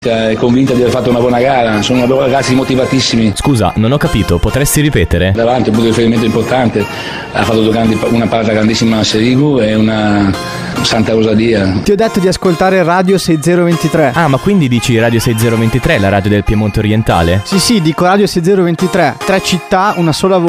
È convinta di aver fatto una buona gara, sono ragazzi motivatissimi. Scusa, non ho capito, potresti ripetere? Davanti un punto di riferimento importante, ha fatto una parata grandissima a Serigu e una Santa Rosalia. Ti ho detto di ascoltare Radio 6023. Ah, ma quindi dici Radio 6023, la radio del Piemonte orientale? Sì, dico Radio 6023, 3 città, una sola voce.